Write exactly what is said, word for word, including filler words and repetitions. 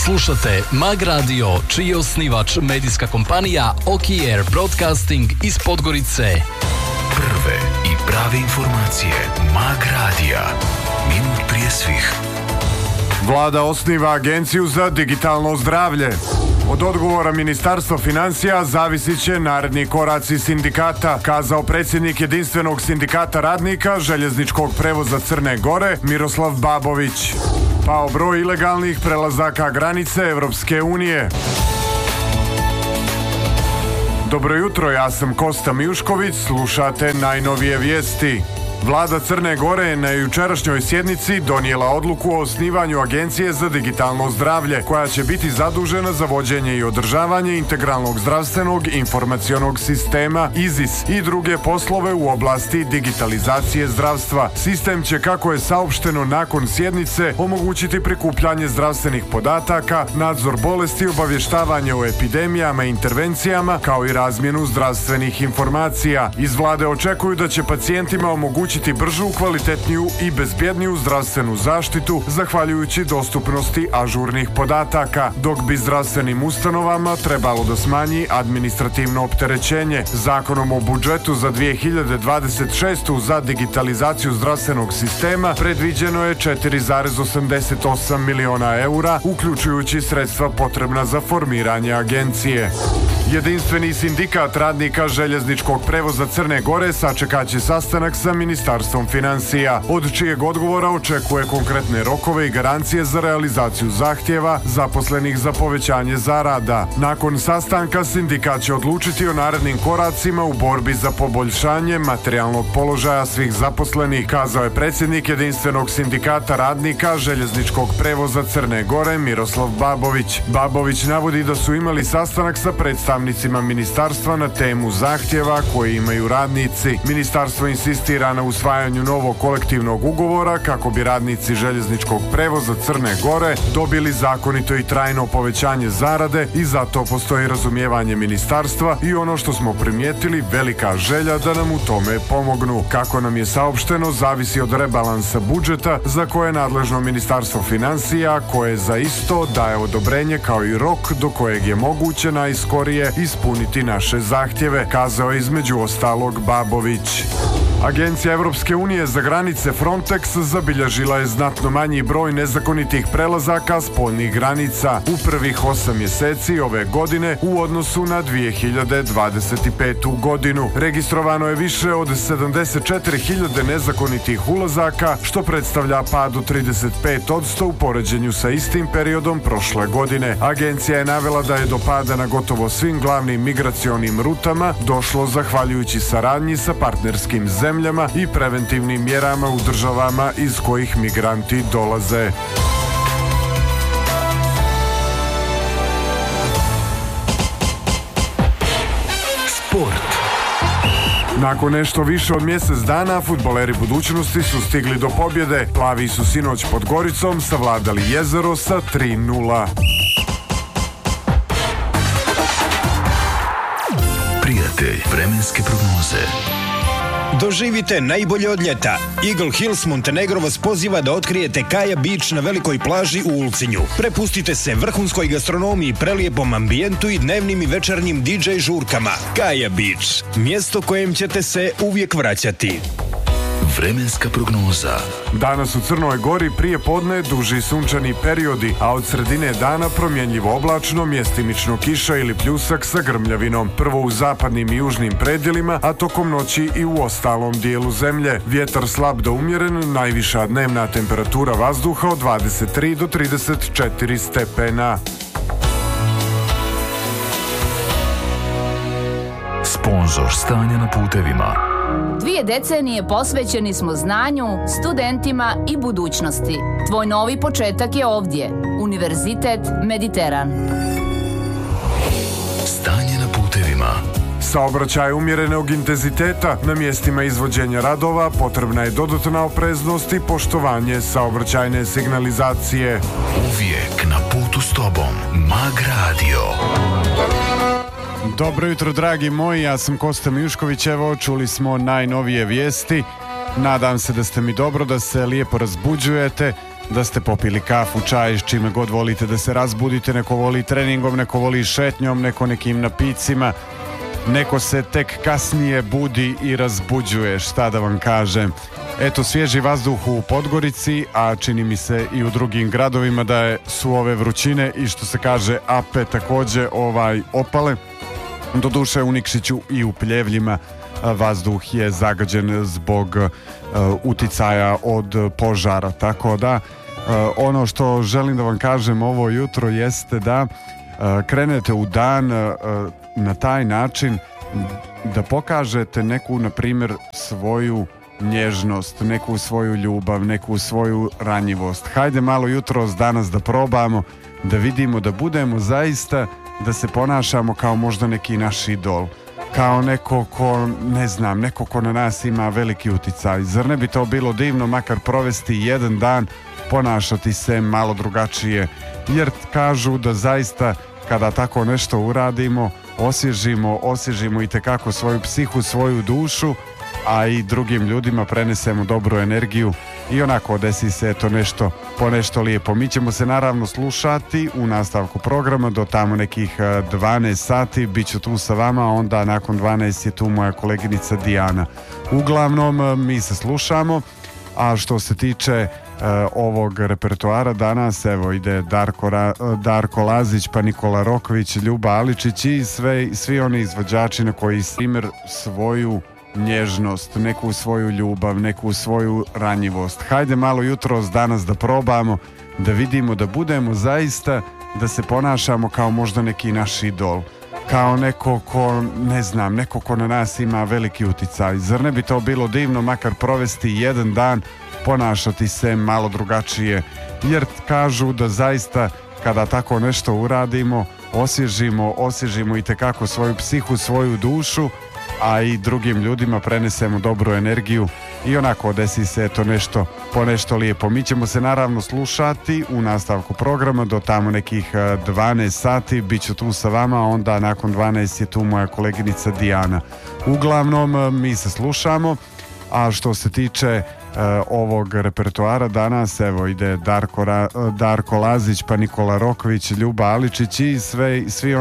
Slušate Mag Radio, čiji je osnivač medijska kompanija Oki Air Broadcasting iz Podgorice. Prve i prave informacije Mag Radija. Minut prije svih. Vlada osniva Agenciju za digitalno zdravlje. Od odgovora Ministarstva financija zavisit će naredni koraci sindikata, kazao predsjednik Jedinstvenog sindikata radnika željezničkog prevoza Crne Gore Miroslav Babović. Pao broj ilegalnih prelazaka granice Evropske unije. Dobro jutro, ja sam Kosta Mijušković, slušate najnovije vijesti. Vlada Crne Gore je na jučerašnjoj sjednici donijela odluku o osnivanju Agencije za digitalno zdravlje, koja će biti zadužena za vođenje i održavanje integralnog zdravstvenog informacionog sistema I Z I S i druge poslove u oblasti digitalizacije zdravstva. Sistem će, kako je saopšteno nakon sjednice, omogućiti prikupljanje zdravstvenih podataka, nadzor bolesti, obavještavanje o epidemijama i intervencijama, kao i razmjenu zdravstvenih informacija. Iz vlade očekuju da će pacijentima omogućiti bržu, kvalitetniju i bezbjedniju zdravstvenu zaštitu zahvaljujući dostupnosti ažurnih podataka, dok bi zdravstvenim ustanovama trebalo da smanji administrativno opterećenje. Zakonom o budžetu za dvije hiljade dvadeset šestu za digitalizaciju zdravstvenog sistema predviđeno je četiri zarez osamdeset osam miliona eura, uključujući sredstva potrebna za formiranje agencije. Jedinstveni sindikat radnika željezničkog prevoza Crne Gore sačekat će sastanak sa Ministarstvom financija, od čijeg odgovora očekuje konkretne rokove i garancije za realizaciju zahtjeva zaposlenih za povećanje zarada. Nakon sastanka sindikat će odlučiti o narednim koracima u borbi za poboljšanje materijalnog položaja svih zaposlenih, kazao je predsjednik Jedinstvenog sindikata radnika željezničkog prevoza Crne Gore Miroslav Babović. Babović navodi da su imali sastanak sa predstavnicima ministarstva na temu zahtjeva koje imaju radnici. Ministarstvo insistira na usvajanju novog kolektivnog ugovora kako bi radnici željezničkog prevoza Crne Gore dobili zakonito i trajno povećanje zarade i zato postoji razumijevanje ministarstva i, ono što smo primijetili, velika želja da nam u tome pomognu. Kako nam je saopšteno, zavisi od rebalansa budžeta za koje je nadležno Ministarstvo financija, koje za isto daje odobrenje kao i rok do kojeg je moguće najskorije ispuniti naše zahtjeve, kazao je između ostalog Babović. Agencija Evropske unije za granice Frontex zabilježila je znatno manji broj nezakonitih prelazaka spoljnih granica u prvih osam mjeseci ove godine u odnosu na dvije hiljade dvadeset petu. godinu. Registrovano je više od sedamdeset četiri hiljade nezakonitih ulazaka, što predstavlja pad od trideset pet posto u poređenju sa istim periodom prošle godine. Agencija je navela da je do pada na gotovo svim glavnim migracionim rutama došlo zahvaljujući saradnji sa partnerskim zemljama i preventivnim mjerama u državama iz kojih migranti dolaze. Sport. Nakon nešto više od mjesec dana, fudbaleri budućnosti su stigli do pobjede. Plavi su sinoć pod Goricom savladali Jezero sa tri nula. Prijatelj vremenske prognoze. Doživite najbolje od ljeta. Eagle Hills Montenegro vas poziva da otkrijete Kaja Beach na velikoj plaži u Ulcinju. Prepustite se vrhunskoj gastronomiji, prelijepom ambijentu i dnevnim i večernjim D J žurkama. Kaja Beach, mjesto kojem ćete se uvijek vraćati. Vremenska prognoza. Danas u Crnoj Gori prije podne duži sunčani periodi, a od sredine dana promjenjivo oblačno, mjestimično kiša ili pljusak sa grmljavinom. Prvo u zapadnim i južnim predjelima, a tokom noći i u ostalom dijelu zemlje. Vjetar slab do umjeren, najviša dnevna temperatura vazduha od dvadeset tri do trideset četiri stepena. Sponzor stanja na putevima. Dvije decenije posvećeni smo znanju, studentima i budućnosti. Tvoj novi početak je ovdje. Univerzitet Mediteran. Stanje na putevima. Saobraćaj umjerenog intenziteta. Na mjestima izvođenja radova potrebna je dodatna opreznost i poštovanje saobraćajne signalizacije. Uvijek na putu s tobom. Mag Radio. Dobro jutro, dragi moji, ja sam Kosta Mijušković, evo čuli smo najnovije vijesti. Nadam se da ste mi dobro, da se lijepo razbuđujete. da ste popili kafu, čaj, s čime god volite da se razbudite. Neko voli treningom, neko voli šetnjom, neko nekim napicima, neko se tek kasnije budi i razbuđuje, šta da vam kažem. Eto, svježi vazduh u Podgorici, a čini mi se i u drugim gradovima da je, su ove vrućine i što se kaže ape također ovaj opale. Doduše u Nikšiću i u Pljevljima vazduh je zagađen zbog uh, uticaja od požara, tako da uh, ono što želim da vam kažem ovo jutro jeste da uh, krenete u dan uh, na taj način da pokažete neku, na primjer, svoju nježnost, neku svoju ljubav, neku svoju ranjivost. Hajde malo jutros danas da probamo, da vidimo, da budemo zaista, da se ponašamo kao možda neki naš idol, kao neko ko, ne znam, neko ko na nas ima veliki uticaj. Zar ne bi to bilo divno makar provesti jedan dan, ponašati se malo drugačije, jer kažu da zaista kada tako nešto uradimo, osvježimo, osvježimo i tekako svoju psihu, svoju dušu, a i drugim ljudima prenesemo dobru energiju i onako desi se to nešto, po nešto lijepo. Mi ćemo se naravno slušati u nastavku programa do tamo nekih dvanaest sati, bit ću tu sa vama, onda nakon dvanaest je tu moja koleginica Dijana. Uglavnom mi se slušamo, a što se tiče uh, ovog repertoara danas, evo ide Darko, Ra- Darko Lazić, pa Nikola Rokvić, Ljuba Aličić i sve, svi oni izvođači na koji primjer svoju nježnost, neku svoju ljubav, neku svoju ranjivost. Hajde malo jutros danas da probamo, da vidimo, da budemo zaista, da se ponašamo kao možda neki naš idol, kao neko ko, ne znam, neko ko na nas ima veliki uticaj. Zar ne bi to bilo divno makar provesti jedan dan, ponašati se malo drugačije, jer kažu da zaista kada tako nešto uradimo, osvježimo, osvježimo i tekako svoju psihu, svoju dušu, a i drugim ljudima prenesemo dobru energiju i onako desi se to nešto, po nešto lijepo. Mi ćemo se naravno slušati u nastavku programa do tamo nekih dvanaest sati, bit ću tu sa vama, onda nakon dvanaest je tu moja koleginica Dijana. Uglavnom mi se slušamo, a što se tiče uh, ovog repertoara danas, evo ide Darko, Ra- Darko Lazić, pa Nikola Rokvić, Ljuba Aličić i sve, svi